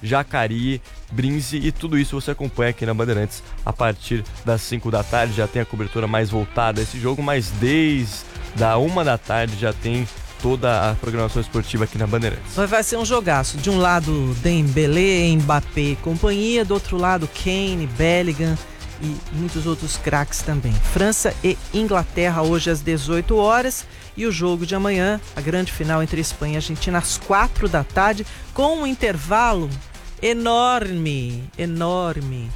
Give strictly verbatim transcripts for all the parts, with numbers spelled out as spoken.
Jacareí, Brinze, e tudo isso você acompanha aqui na Bandeirantes a partir das cinco da tarde. Já tem a cobertura mais voltada a esse jogo, mas desde a uma da tarde já tem toda a programação esportiva aqui na Bandeirantes. Vai ser um jogaço. De um lado Dembélé, Mbappé e companhia, do outro lado Kane, Bellingham e muitos outros craques também. França e Inglaterra hoje às dezoito horas, e o jogo de amanhã, a grande final entre Espanha e Argentina, às quatro da tarde, com um intervalo enorme, enorme.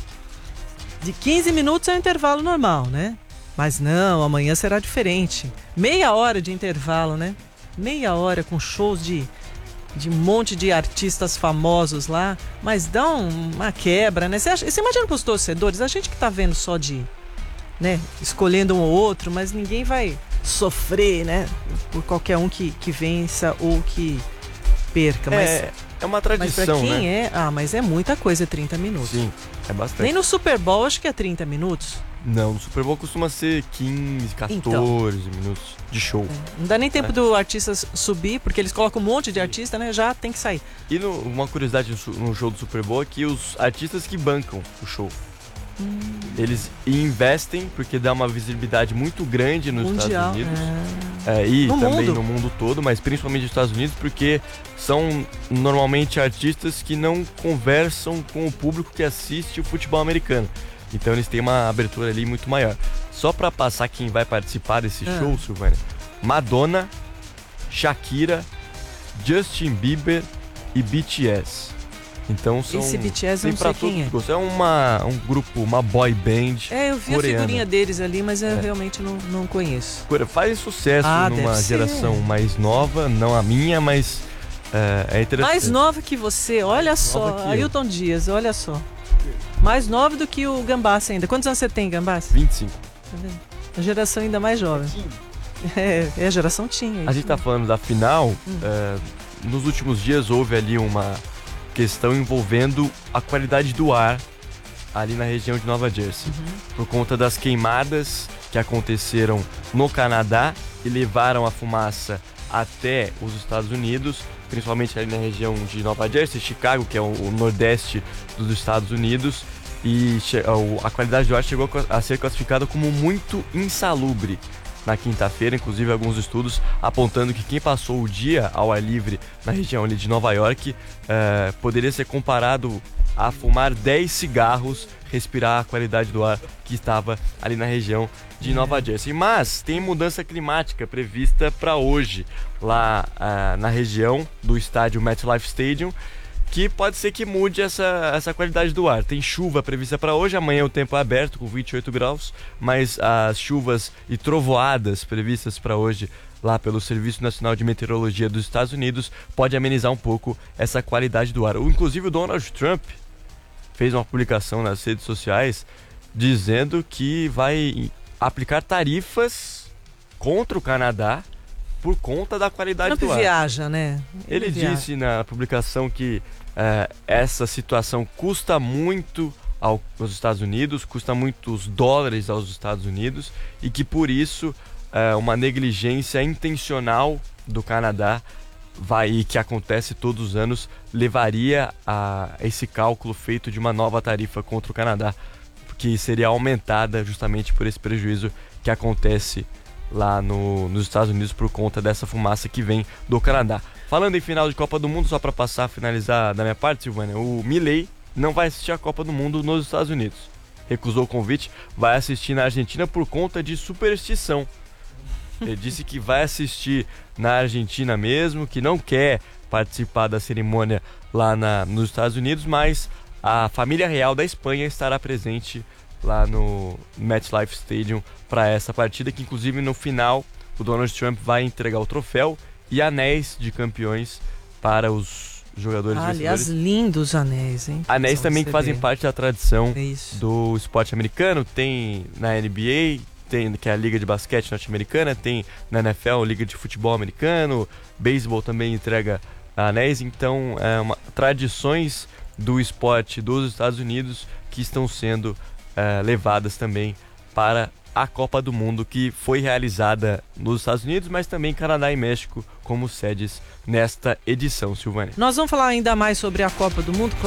De quinze minutos é um intervalo normal, né? Mas não, amanhã será diferente. Meia hora de intervalo, né? Meia hora com shows de, de um monte de artistas famosos lá, mas dá um, uma quebra, né? Você, acha, você imagina para os torcedores, a gente que tá vendo só de, né, escolhendo um ou outro, mas ninguém vai sofrer, né, por qualquer um que, que vença ou que perca. Mas, é, é uma tradição, mas pra quem né? é, ah, mas é muita coisa, trinta minutos. Sim, é bastante. Nem no Super Bowl acho que é trinta minutos. Não, no Super Bowl costuma ser quinze, quatorze então, minutos de show. É. Não dá nem tempo é. do artista subir, porque eles colocam um monte de artista, né? Já tem que sair. E no, uma curiosidade no show do Super Bowl é que os artistas que bancam o show, hum. eles investem porque dá uma visibilidade muito grande nos Mundial, Estados Unidos. É. É, e no também mundo. no mundo todo, mas principalmente nos Estados Unidos, porque são normalmente artistas que não conversam com o público que assiste o futebol americano. Então eles têm uma abertura ali muito maior. Só pra passar quem vai participar desse ah. show, Silvânia: Madonna, Shakira, Justin Bieber e B T S. Então são... Esse B T S eu não sei quem é. É uma, um grupo, uma boy band É, eu vi coreana. A figurinha deles ali, mas eu é. realmente não, não conheço. Faz sucesso ah, numa geração mais nova, não a minha, mas é, é interessante. Mais nova que você, olha mais só. Ailton Dias, olha só. Mais nova do que o Gambassi ainda. Quantos anos você tem, Gambassi? vinte e cinco. Tá vendo? A geração ainda mais jovem. É, é a geração tinha. A gente tá falando da final. Hum. É, nos últimos dias houve ali uma questão envolvendo a qualidade do ar ali na região de Nova Jersey. Uhum. Por conta das queimadas que aconteceram no Canadá e levaram a fumaça até os Estados Unidos, principalmente ali na região de Nova Jersey, Chicago, que é o, o nordeste dos Estados Unidos, e a qualidade do ar chegou a ser classificada como muito insalubre na quinta-feira, inclusive alguns estudos apontando que quem passou o dia ao ar livre na região ali de Nova York eh, poderia ser comparado a fumar dez cigarros, respirar a qualidade do ar que estava ali na região de Nova Jersey. Mas tem mudança climática prevista para hoje lá uh, na região do estádio MetLife Stadium, que pode ser que mude essa, essa qualidade do ar. Tem chuva prevista para hoje, amanhã o tempo é aberto com vinte e oito graus, mas as chuvas e trovoadas previstas para hoje lá pelo Serviço Nacional de Meteorologia dos Estados Unidos pode amenizar um pouco essa qualidade do ar. Inclusive o Donald Trump fez uma publicação nas redes sociais dizendo que vai aplicar tarifas contra o Canadá por conta da qualidade Trump do ar. viaja, né? Ele, Ele viaja. disse na publicação que é, essa situação custa muito ao, aos Estados Unidos, custa muitos dólares aos Estados Unidos, e que por isso é, uma negligência intencional do Canadá vai, e que acontece todos os anos, levaria a esse cálculo feito de uma nova tarifa contra o Canadá, que seria aumentada justamente por esse prejuízo que acontece lá no, nos Estados Unidos por conta dessa fumaça que vem do Canadá. Falando em final de Copa do Mundo, só para passar, finalizar da minha parte, Silvânia, o Milei não vai assistir a Copa do Mundo nos Estados Unidos. Recusou o convite, vai assistir na Argentina por conta de superstição. Ele disse que vai assistir na Argentina mesmo, que não quer participar da cerimônia lá na, nos Estados Unidos, mas a família real da Espanha estará presente lá no MetLife Stadium para essa partida, que inclusive no final o Donald Trump vai entregar o troféu e anéis de campeões para os jogadores ah, vencedores. Aliás, lindos anéis, hein? Anéis também que fazem parte da tradição Isso. do esporte americano. Tem na N B A, tem, que é a Liga de Basquete Norte-Americana, tem na N F L, Liga de Futebol Americano, beisebol também entrega anéis. Então, é uma, tradições do esporte dos Estados Unidos que estão sendo é, levadas também para a Copa do Mundo, que foi realizada nos Estados Unidos, mas também Canadá e México como sedes nesta edição, Silvânia. Nós vamos falar ainda mais sobre a Copa do Mundo.